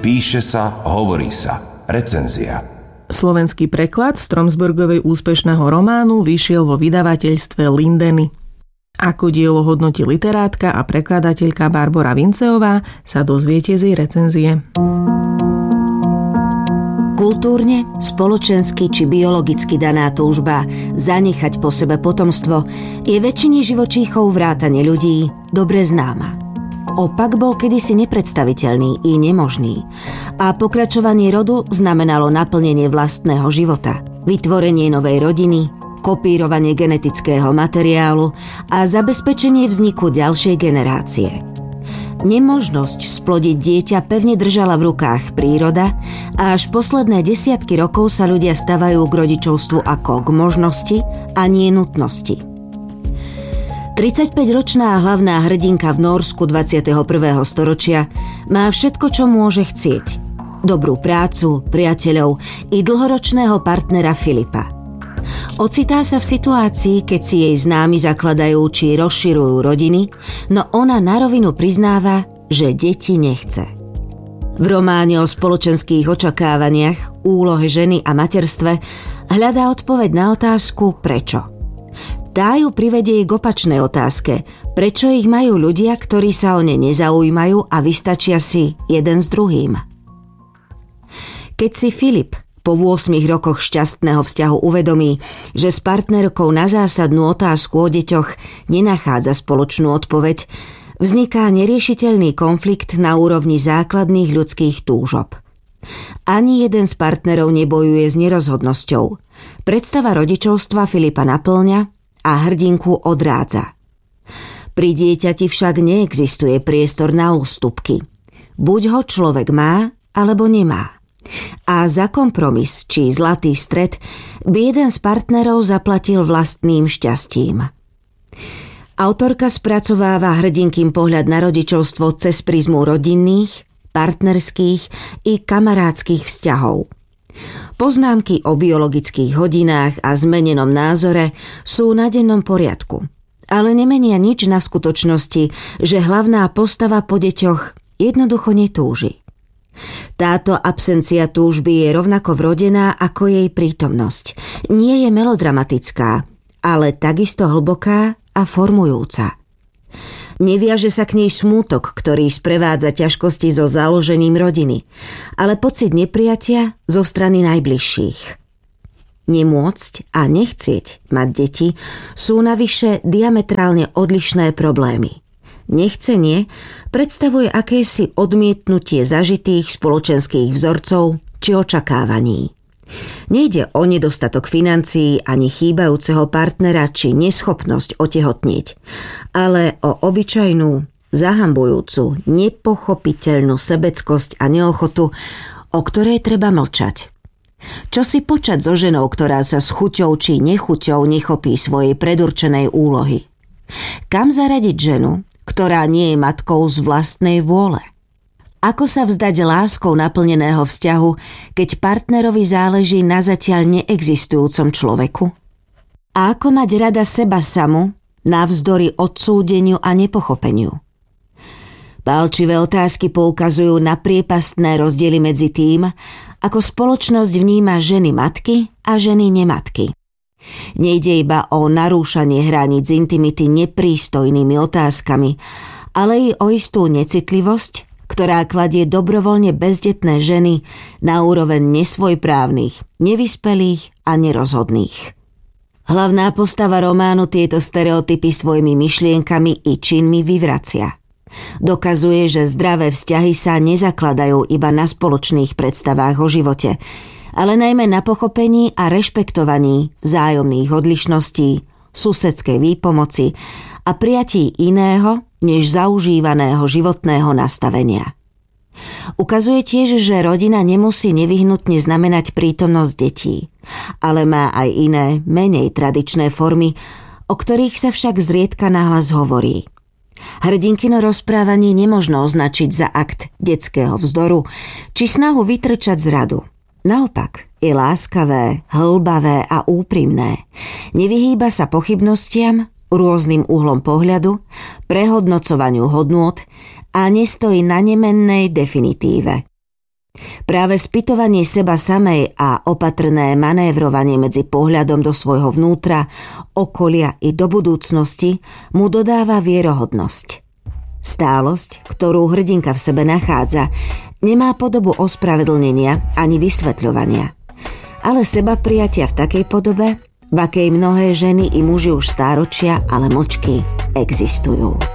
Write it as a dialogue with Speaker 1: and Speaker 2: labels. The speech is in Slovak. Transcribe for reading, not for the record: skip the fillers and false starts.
Speaker 1: Píše sa, hovorí sa. Recenzia.
Speaker 2: Slovenský preklad Stromsburgovej úspešného románu vyšiel vo vydavateľstve Lindeny. Ako dielo hodnotí literátka a prekladateľka Barbora Vinceová, sa dozviete z jej recenzie.
Speaker 3: Kultúrne, spoločensky či biologicky daná túžba zanechať po sebe potomstvo je väčšine živočíchov vrátane ľudí dobre známa. Opak bol kedysi nepredstaviteľný i nemožný a pokračovanie rodu znamenalo naplnenie vlastného života, vytvorenie novej rodiny, kopírovanie genetického materiálu a zabezpečenie vzniku ďalšej generácie. Nemožnosť splodiť dieťa pevne držala v rukách príroda a až posledné desiatky rokov sa ľudia stavajú k rodičovstvu ako k možnosti a nie nutnosti. 35-ročná hlavná hrdinka v Nórsku 21. storočia má všetko, čo môže chcieť. Dobrú prácu, priateľov i dlhoročného partnera Filipa. Ocitá sa v situácii, keď si jej známi zakladajú či rozširujú rodiny, no ona na rovinu priznáva, že deti nechce. V románe o spoločenských očakávaniach, úlohe ženy a materstve hľadá odpoveď na otázku prečo. Tá ju privedie k opačnej otázke, prečo ich majú ľudia, ktorí sa o ne nezaujímajú a vystačia si jeden s druhým. Keď si Filip po 8 rokoch šťastného vzťahu uvedomí, že s partnerkou na zásadnú otázku o deťoch nenachádza spoločnú odpoveď, vzniká neriešiteľný konflikt na úrovni základných ľudských túžob. Ani jeden z partnerov nebojuje s nerozhodnosťou. Predstava rodičovstva Filipa naplňa a hrdinku odrádza. Pri dieťati však neexistuje priestor na ústupky. Buď ho človek má, alebo nemá. A za kompromis, či zlatý stred, by jeden z partnerov zaplatil vlastným šťastím. Autorka spracováva hrdinkým pohľad na rodičovstvo cez prizmu rodinných, partnerských i kamarádskych vzťahov. Poznámky o biologických hodinách a zmenenom názore sú na dennom poriadku, ale nemenia nič na skutočnosti, že hlavná postava po deťoch jednoducho netúži. Táto absencia túžby je rovnako vrodená ako jej prítomnosť. Nie je melodramatická, ale takisto hlboká a formujúca. Neviaže sa k nej smútok, ktorý sprevádza ťažkosti so založením rodiny, ale pocit nepriatia zo strany najbližších. Nemôcť a nechcieť mať deti sú navyše diametrálne odlišné problémy. Nechcenie predstavuje akési odmietnutie zažitých spoločenských vzorcov či očakávaní. Nejde o nedostatok financií ani chýbajúceho partnera či neschopnosť otehotnieť, ale o obyčajnú, zahambujúcu, nepochopiteľnú sebeckosť a neochotu, o ktorej treba mlčať. Čo si počať so ženou, ktorá sa s chuťou či nechuťou nechopí svojej predurčenej úlohy? Kam zaradiť ženu, ktorá nie je matkou z vlastnej vôle? Ako sa vzdať láskou naplneného vzťahu, keď partnerovi záleží na zatiaľ neexistujúcom človeku? A ako mať rada seba samu, navzdory odsúdeniu a nepochopeniu? Pálčivé otázky poukazujú na priepastné rozdiely medzi tým, ako spoločnosť vníma ženy matky a ženy nematky. Nejde iba o narúšanie hraníc intimity neprístojnými otázkami, ale i o istú necitlivosť, ktorá kladie dobrovoľne bezdetné ženy na úroveň nesvojprávnych, nevyspelých a nerozhodných. Hlavná postava románu tieto stereotypy svojimi myšlienkami i činmi vyvracia. Dokazuje, že zdravé vzťahy sa nezakladajú iba na spoločných predstavách o živote, ale najmä na pochopení a rešpektovaní vzájomných odlišností, susedskej výpomoci a prijatí iného než zaužívaného životného nastavenia. Ukazuje tiež, že rodina nemusí nevyhnutne znamenať prítomnosť detí, ale má aj iné, menej tradičné formy, o ktorých sa však zriedka nahlas hovorí. Hrdinkino rozprávanie nemožno označiť za akt detského vzdoru či snahu vytrčať z radu. Naopak, je láskavé, hlbavé a úprimné. Nevyhýba sa pochybnostiam, rôznym uhlom pohľadu, prehodnocovaniu hodnôt a nestojí na nemennej definitíve. Práve spytovanie seba samej a opatrné manévrovanie medzi pohľadom do svojho vnútra, okolia i do budúcnosti mu dodáva vierohodnosť. Stálosť, ktorú hrdinka v sebe nachádza, nemá podobu ospravedlnenia ani vysvetľovania, ale seba prijatia v takej podobe, v akej mnohé ženy i muži už stáročia, ale mlčky existujú.